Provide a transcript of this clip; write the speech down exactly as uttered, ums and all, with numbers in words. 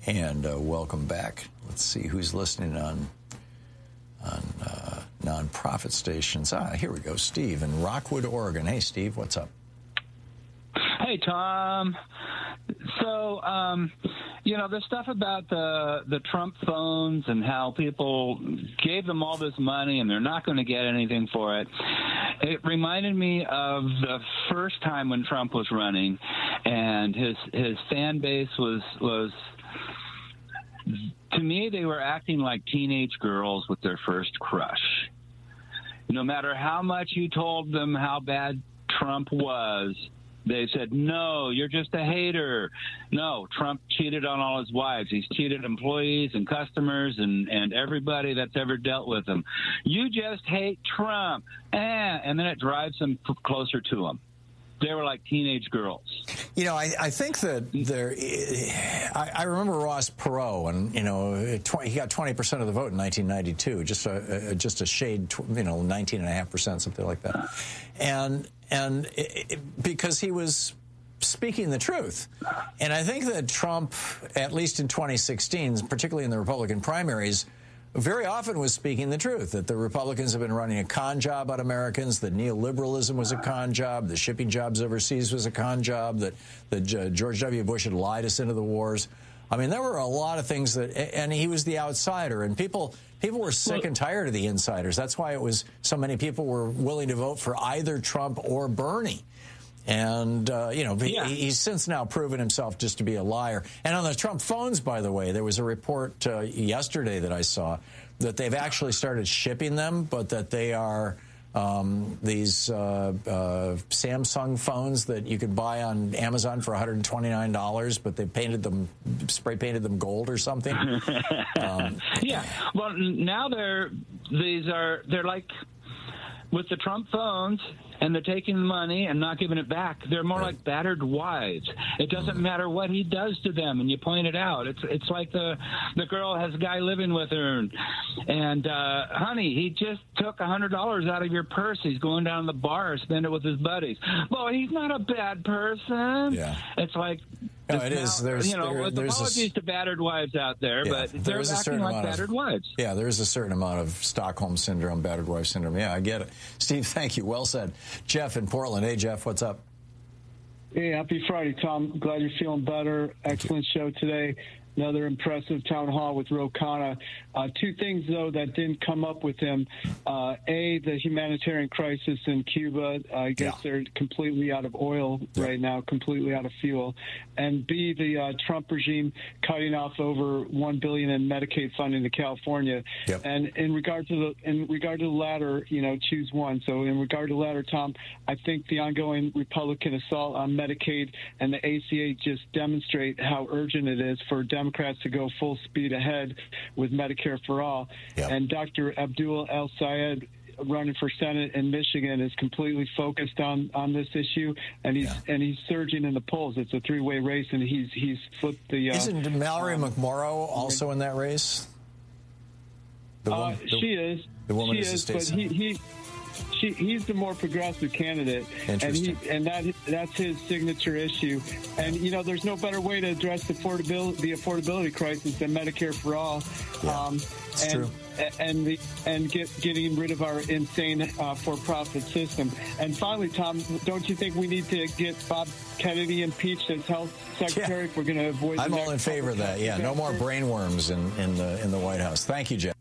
And uh, welcome back. Let's see who's listening on on uh, nonprofit stations. Ah, here we go. Steve in Rockwood, Oregon. Hey, Steve, what's up? Hey, Tom. So, um, you know, the stuff about the the Trump phones and how people gave them all this money and they're not going to get anything for it. It reminded me of the first time when Trump was running, and his his fan base was was. To me, they were acting like teenage girls with their first crush. No matter how much you told them how bad Trump was, they said, no, you're just a hater. No, Trump cheated on all his wives. He's cheated employees and customers and, and everybody that's ever dealt with him. You just hate Trump. Eh, and then it drives them closer to him. They were like teenage girls. You know, I, I think that there. I, I remember Ross Perot, and you know, twenty, he got twenty percent of the vote in nineteen ninety-two, just a, a just a shade, you know, nineteen and a half percent, something like that, and and it, it, because he was speaking the truth. And I think that Trump, at least in twenty sixteen, particularly in the Republican primaries, very often was speaking the truth, that the Republicans have been running a con job on Americans, that neoliberalism was a con job, the shipping jobs overseas was a con job, that, that uh, George W. Bush had lied us into the wars. I mean, there were a lot of things that, and he was the outsider, and people people were sick and tired of the insiders. That's why it was so many people were willing to vote for either Trump or Bernie. And, uh, you know, he, yeah. he's since now proven himself just to be a liar. And on the Trump phones, by the way, there was a report uh, yesterday that I saw that they've actually started shipping them, but that they are um, these uh, uh, Samsung phones that you could buy on Amazon for one hundred twenty-nine dollars, but they painted them, spray painted them gold or something. um, yeah. Well, now they're, these are, they're like, with the Trump phones, and they're taking the money and not giving it back. They're more like battered wives. It doesn't matter what he does to them, and you point it out. It's it's like the the girl has a guy living with her, and, and uh, honey, he just took a hundred dollars out of your purse. He's going down to the bar, spend it with his buddies. Well, he's not a bad person. Yeah. It's like. No, it is. There's, you know, there, there's apologies a, to battered wives out there, yeah, but they're there acting like battered of, wives. Yeah, there is a certain amount of Stockholm syndrome, battered wife syndrome. Yeah, I get it. Steve, thank you. Well said. Jeff in Portland. Hey, Jeff, what's up? Hey, happy Friday, Tom. Glad you're feeling better. Excellent show today. Another impressive town hall with Ro Khanna. Uh, two things, though, that didn't come up with him. Uh, A, the humanitarian crisis in Cuba. I guess yeah. they're completely out of oil yeah. right now, completely out of fuel. And B, the uh, Trump regime cutting off over one billion dollars in Medicaid funding to California. Yep. And in regard to the in regard to the latter, you know, choose one. So in regard to the latter, Tom, I think the ongoing Republican assault on Medicaid and the A C A just demonstrate how urgent it is for Democrats Democrats to go full speed ahead with Medicare for All. Yep. And Doctor Abdul El-Sayed, running for Senate in Michigan, is completely focused on, on this issue, and he's yeah. and he's surging in the polls. It's a three-way race, and he's he's flipped the. Uh, Isn't Mallory um, McMorrow also in that race? The woman, uh, the, she is. The woman she is, is, the but he. he She, he's the more progressive candidate, and he, and that that's his signature issue. And you know, there's no better way to address the affordability the affordability crisis than Medicare for All. Yeah, um, it's and, true. And the, and get, getting rid of our insane uh, for-profit system. And finally, Tom, don't you think we need to get Bob Kennedy impeached as health secretary yeah. if we're going to avoid? I'm all in favor of that. Yeah, no more brainworms in in the in the White House. Thank you, Jeff.